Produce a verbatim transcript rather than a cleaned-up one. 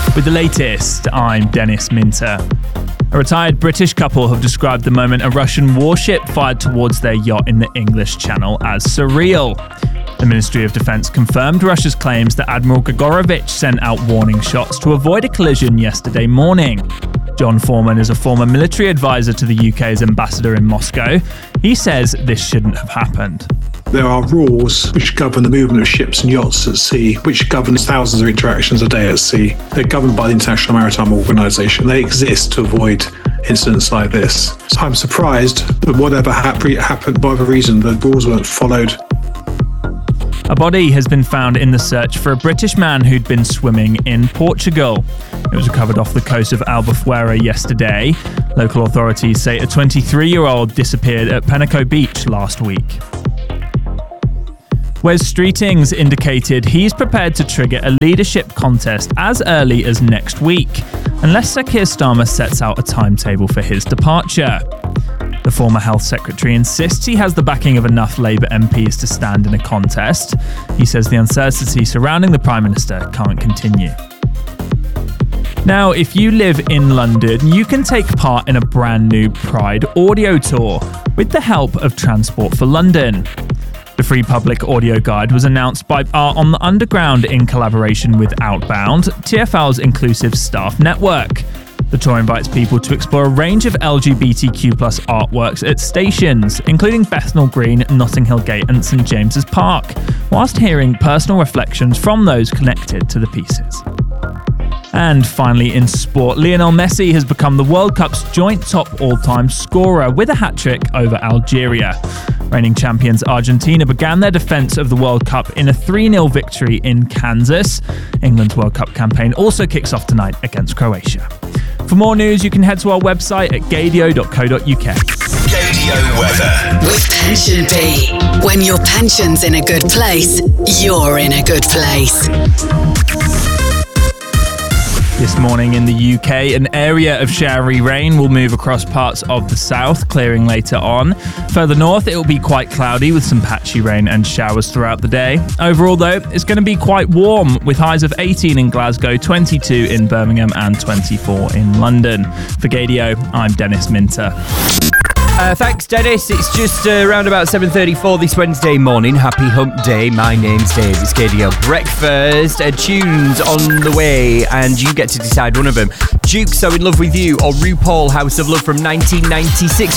With the latest, I'm Dennis Minter. A retired British couple have described the moment a Russian warship fired towards their yacht in the English Channel as surreal. The Ministry of Defence confirmed Russia's claims that Admiral Grigorovich sent out warning shots to avoid a collision yesterday morning. John Foreman is a former military advisor to the U K's ambassador in Moscow. He says this shouldn't have happened. There are rules which govern the movement of ships and yachts at sea, which governs thousands of interactions a day at sea. They're governed by the International Maritime Organization. They exist to avoid incidents like this. So I'm surprised that whatever hap- happened, by whatever reason, the rules weren't followed. A body has been found in the search for a British man who'd been swimming in Portugal. It was recovered off the coast of Albufeira yesterday. Local authorities say a twenty-three-year-old disappeared at Penico Beach last week. Wes Streetings indicated he's prepared to trigger a leadership contest as early as next week, unless Sir Keir Starmer sets out a timetable for his departure. The former Health Secretary insists he has the backing of enough Labour M Ps to stand in a contest. He says the uncertainty surrounding the Prime Minister can't continue. Now, if you live in London, you can take part in a brand new Pride audio tour with the help of Transport for London. The free public audio guide was announced by Art on the Underground in collaboration with Outbound, T F L's inclusive staff network. The tour invites people to explore a range of L G B T Q plus artworks at stations, including Bethnal Green, Notting Hill Gate and St James's Park, whilst hearing personal reflections from those connected to the pieces. And finally in sport, Lionel Messi has become the World Cup's joint top all-time scorer with a hat-trick over Algeria. Reigning champions Argentina began their defence of the World Cup in a three nil victory in Kansas. England's World Cup campaign also kicks off tonight against Croatia. For more news, you can head to our website at gadio dot co dot uk. Gadio weather. With Pension P. When your pension's in a good place, you're in a good place. This morning in the U K, an area of showery rain will move across parts of the south, clearing later on. Further north, it will be quite cloudy with some patchy rain and showers throughout the day. Overall, though, it's going to be quite warm, with highs of eighteen in Glasgow, twenty-two in Birmingham and twenty-four in London. For Gadio, I'm Dennis Minter. Uh, thanks, Dennis. It's just uh, around about seven thirty-four this Wednesday morning. Happy Hump Day. My name's Dave. It's Gadio Breakfast. Uh, tunes on the way, and you get to decide one of them. Duke, So In Love With You, or RuPaul, House of Love from nineteen ninety-six.